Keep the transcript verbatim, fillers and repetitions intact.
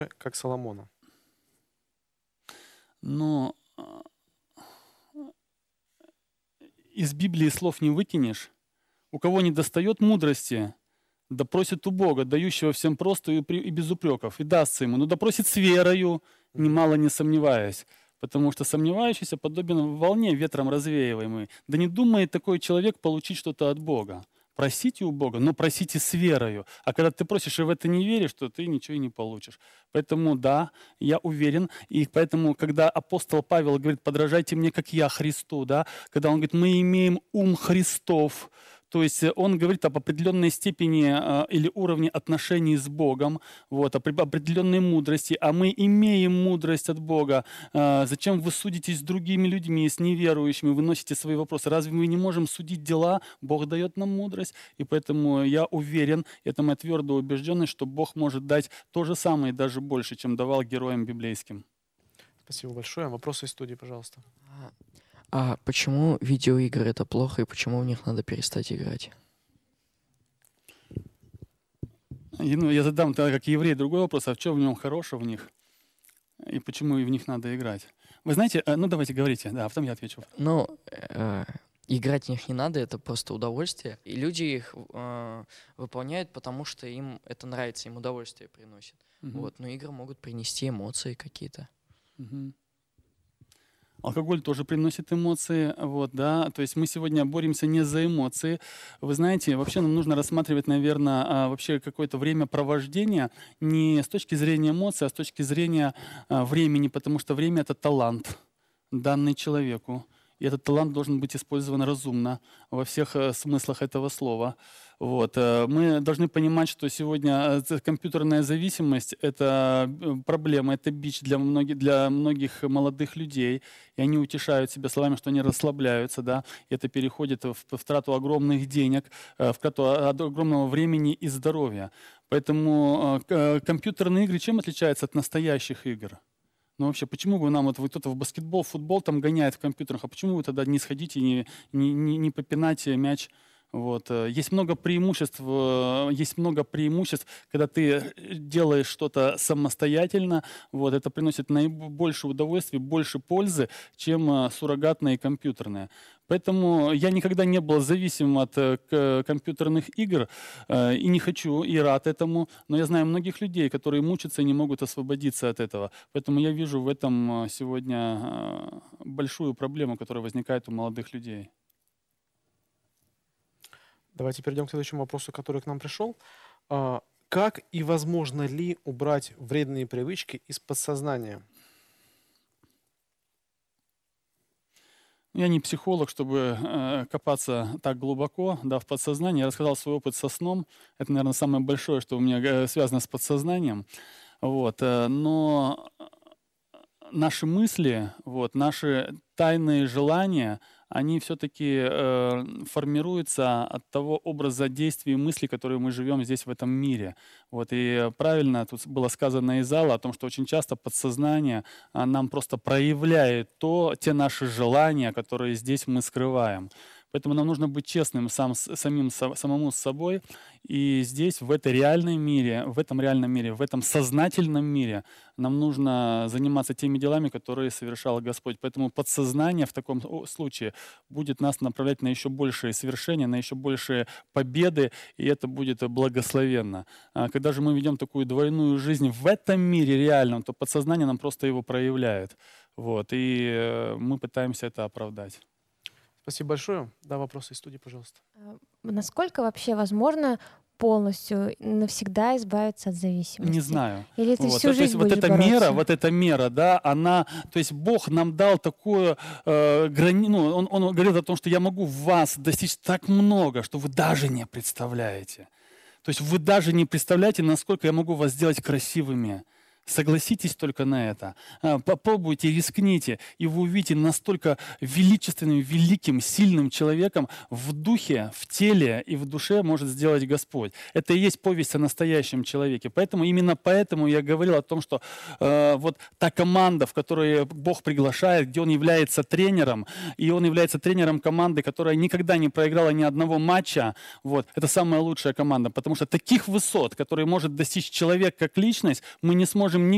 как Соломона? Но из Библии слов не выкинешь. У кого не достает мудрости, да просит у Бога, дающего всем просто и, при, и без упреков, и дастся ему. Но да просит с верою, немало не сомневаясь. Потому что сомневающийся подобен волне, ветром развеиваемой. Да не думает такой человек получить что-то от Бога. Просите у Бога, но просите с верою. А когда ты просишь и в это не веришь, то ты ничего и не получишь. Поэтому да, я уверен. И поэтому, когда апостол Павел говорит, подражайте мне, как я Христу, да, когда он говорит, мы имеем ум Христов, то есть он говорит об определенной степени э, или уровне отношений с Богом, вот, об определенной мудрости, а мы имеем мудрость от Бога. Э, зачем вы судитесь с другими людьми, с неверующими, вы носите свои вопросы? Разве мы не можем судить дела? Бог дает нам мудрость, и поэтому я уверен, это моя твердая убежденность, что Бог может дать то же самое и даже больше, чем давал героям библейским. Спасибо большое. Вопросы из студии, пожалуйста. А почему видеоигры это плохо и почему в них надо перестать играть? И, ну, я задам тогда как еврей другой вопрос, а в чем в нем хорошего в них? И почему и в них надо играть? Вы знаете, ну давайте говорите, да, а потом я отвечу. Ну, э, играть в них не надо, это просто удовольствие. И люди их э, выполняют, потому что им это нравится, им удовольствие приносит. Угу. Вот, но игры могут принести эмоции какие-то. Угу. Алкоголь тоже приносит эмоции, вот, да, то есть мы сегодня боремся не за эмоции. Вы знаете, вообще нам нужно рассматривать, наверное, вообще какое-то времяпровождение не с точки зрения эмоций, а с точки зрения времени, потому что время — это талант, данный человеку. И этот талант должен быть использован разумно во всех смыслах этого слова. Вот. Мы должны понимать, что сегодня компьютерная зависимость — это проблема, это бич для многих, для многих молодых людей. И они утешают себя словами, что они расслабляются. Да? И это переходит в, в трату огромных денег, в трату огромного времени и здоровья. Поэтому компьютерные игры чем отличаются от настоящих игр? Ну вообще, почему вы нам, вот вы кто-то в баскетбол, футбол там гоняет в компьютерах, а почему вы тогда не сходите, не, не, не, не попинайте мяч? Вот. Есть много преимуществ, есть много преимуществ, когда ты делаешь что-то самостоятельно, вот, это приносит наибольшее удовольствие, больше пользы, чем суррогатное и компьютерное. Поэтому я никогда не был зависим от компьютерных игр и не хочу, и рад этому, но я знаю многих людей, которые мучатся и не могут освободиться от этого. Поэтому я вижу в этом сегодня большую проблему, которая возникает у молодых людей. Давайте перейдем к следующему вопросу, который к нам пришел. Как и возможно ли убрать вредные привычки из подсознания? Я не психолог, чтобы э, копаться так глубоко, да, в подсознании. Я рассказал свой опыт со сном. Это, наверное, самое большое, что у меня э, связано с подсознанием. Вот, э, но наши мысли, вот, наши тайные желания, они все-таки э, формируются от того образа действий и мыслей, которые мы живем здесь, в этом мире. Вот, и правильно тут было сказано из зала о том, что очень часто подсознание а, нам просто проявляет то, те наши желания, которые здесь мы скрываем. Поэтому нам нужно быть честным сам, самим, самому с собой. И здесь, в этой реальной мире, в этом реальном мире, в этом сознательном мире нам нужно заниматься теми делами, которые совершал Господь. Поэтому подсознание в таком случае будет нас направлять на еще большие свершения, на еще большие победы, и это будет благословенно. Когда же мы ведем такую двойную жизнь в этом мире реальном, то подсознание нам просто его проявляет. Вот, и мы пытаемся это оправдать. Спасибо большое. Да, вопросы из студии, пожалуйста. Насколько вообще возможно полностью навсегда избавиться от зависимости? Не знаю. Или ты вот. всю то жизнь есть будешь вот эта бороться? мера, вот эта мера, да, она, то есть Бог нам дал такую э, грани, ну, он, он говорит о том, что я могу в вас достичь так много, что вы даже не представляете. То есть вы даже не представляете, насколько я могу вас сделать красивыми. Согласитесь только на это. Попробуйте, рискните, и вы увидите настолько величественным, великим, сильным человеком в духе, в теле и в душе может сделать Господь. Это и есть повесть о настоящем человеке. Поэтому именно поэтому я говорил о том, что э, вот та команда, в которую Бог приглашает, где Он является тренером, и Он является тренером команды, которая никогда не проиграла ни одного матча, вот, это самая лучшая команда. Потому что таких высот, которые может достичь человек как личность, мы не сможем